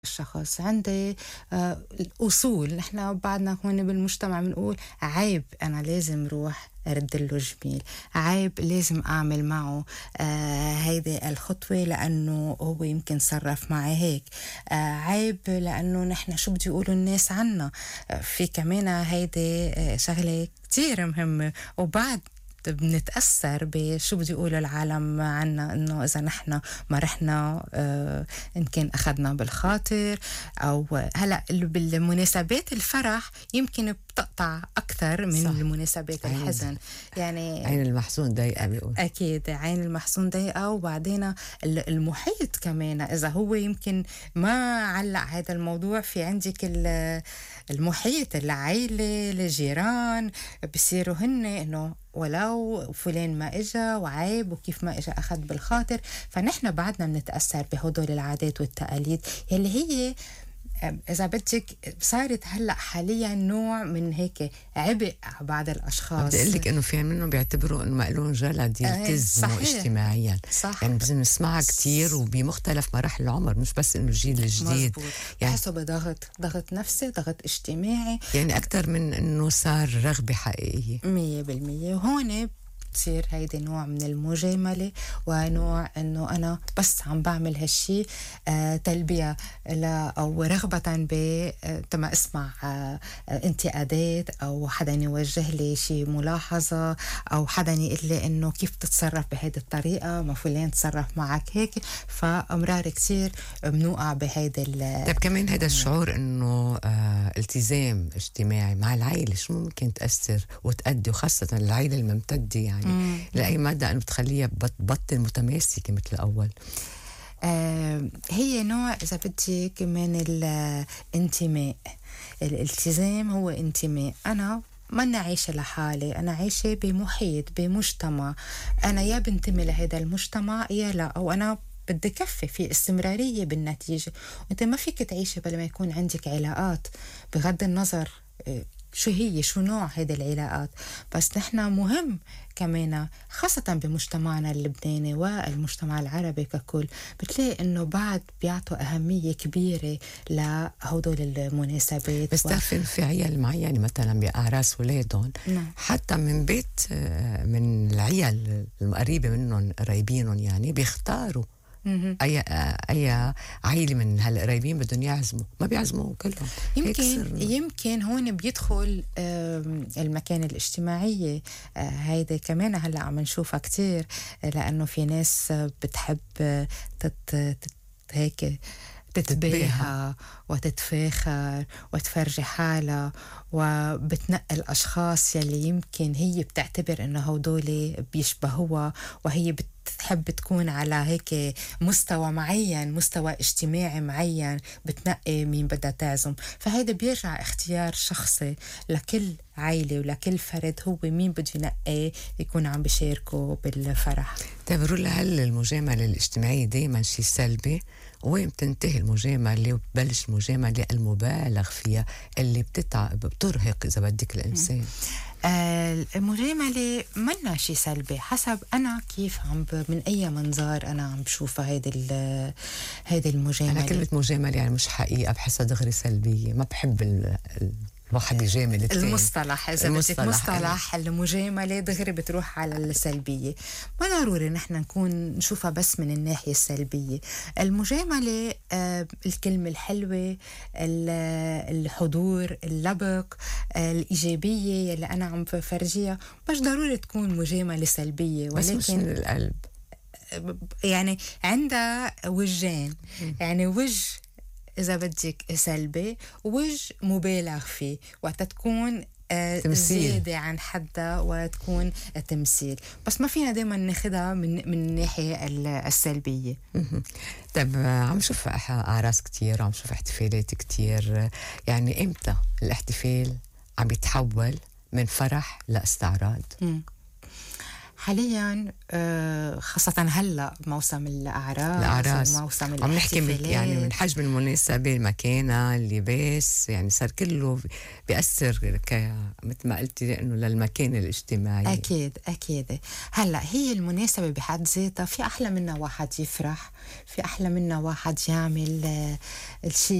الشخص عندي الأصول. نحن بعدنا هون بالمجتمع بنقول عيب أنا لازم روح أرد له جميل، عيب لازم أعمل معه هيدي الخطوة لأنه هو يمكن صرف معي هيك، عيب لأنه نحن شو بدي يقولوا الناس عنا. في كمان هيدي شغلة كتير مهمة، وبعد بنتأثر بشو بدي يقولوا العالم عنا، إنه إذا نحن ما رحنا إن كان أخذنا بالخاطر أو هلأ بالمناسبات الفرح يمكن بتقطع أكثر من صح. المناسبات الحزن. يعني عين المحزون ضيقة بيقول. أكيد عين المحزون ضيقة. وبعدين المحيط كمان إذا هو يمكن ما علق هذا الموضوع، في عندك المحيط، العائلة، الجيران، بصيروا هن إنه ولو فلان ما إجا وعيب وكيف ما إجا أخذ بالخاطر. فنحن بعدنا بنتأثر بهدول العادات والتقاليد يلي هي إذا بدك صارت هلأ حاليا نوع من هيك عبء على بعض الأشخاص. بدي أقول لك إنه في منهم بيعتبروا إنه مقلون جلد يلتزموا اجتماعيا. صح. يعني بس نسمعها كتير وبمختلف مراحل العمر، مش بس إنه الجيل الجديد. يعني بحسه بضغط نفسي، ضغط اجتماعي، يعني أكتر من إنه صار رغبة حقيقية 100%. وهون بتصير هيدي نوع من المجاملة، ونوع انه انا بس عم بعمل هالشي تلبية او رغبة تما اسمع انتقادات، او حدا يوجه لي شي ملاحظة، او حدا يقول لي انه كيف تتصرف بهيدي الطريقة، ما فلان تصرف معك هيك. فامرار كتير بنوقع بهيدي طيب كمان هذا الشعور انه التزام اجتماعي مع العائلة شو ممكن تأثر وتأدي، وخاصة العائلة الممتدة يعني لأي مدى أنه بتخليها بتبطل متماسكة مثل الأول؟ هي نوع إذا بدك من الانتماء. الالتزام هو انتماء. أنا ما أنا عايشة لحالي، أنا عايشة بمحيط، بمجتمع، أنا يا بنتمي لهذا المجتمع يا لا، أو أنا بدي كفي في استمرارية بالنتيجة. وانت ما فيك تعيشي بلا ما يكون عندك علاقات، بغض النظر شو نوع هيدا العلاقات. بس نحن مهم كمان خاصة بمجتمعنا اللبناني والمجتمع العربي ككل، بتلاقي انه بعد بيعطوا أهمية كبيرة لهدول المناسبات. بس تعرفين في عيال معينة مثلا بأعراس ولادهم حتى من بيت من العيال القريبة منهم قريبينهم يعني بيختاروا أي عائلة من هالقريبين بدهم يعزموا، ما بيعزموا كلهم. يمكن هون بيدخل المكان الاجتماعية. هيدا كمان هلأ عم نشوفها كتير، لأنه في ناس بتحب هيك تتباهى وتتفاخر وتفرجي حالها، وبتنقل أشخاص يلي يمكن هي بتعتبر إنه هودول بيشبهوها، وهي بتحب تكون على هيك مستوى معين، مستوى اجتماعي معين، بتنقي مين بدها تعزم. فهيدا بيرجع اختيار شخصي لكل عائلة ولكل فرد، هو مين بده ينقي يكون عم بيشاركه بالفرح. تعتبروا هل المجاملة الاجتماعية دايما شيء سلبي؟ وين بتنتهي المجاملة وبتبلش المجاملة المبالغ فيها اللي بترهق إذا بدك الإنسان؟ المجاملة منا شيء سلبي، حسب أنا كيف من أي منظار أنا عم بشوفها هيدي المجاملة. أنا كلمة مجاملة يعني مش حقيقة، بحسها دغري سلبية، ما بحب الواحد يجامل التاني. المصطلح إذا بدك مصطلح المجاملة دغري بتروح على السلبية. ما ضروري نحن نشوفها بس من الناحية السلبية. المجاملة الكلمة الحلوة، الحضور اللبق، الإيجابية اللي أنا عم بفرجيها، مش ضروري تكون مجاملة سلبية، ولكن بس مش من القلب. يعني عندها وجهين، يعني وجه إذا بدك سلبي، وجه مبالغ فيه وقت تكون زيادة عن حدها وتكون تمثيل. بس ما فينا دايما ناخدها من الناحية السلبية. طيب عم شوف أعراس كتير، عم شوف احتفالات كتير، يعني إمتى الاحتفال عم يتحول من فرح لاستعراض؟ حاليا خاصة هلا موسم الأعراس وموسم عم نحكي الاحتفالات. يعني من حجم المناسبة، المكانة، اللباس، يعني صار كله بيأثر مثل ما قلتي إنه للمكان الاجتماعي. أكيد. هلا هي المناسبة بحد ذاتها، في أحلى منها واحد يفرح، في أحلى منها واحد يعمل الشيء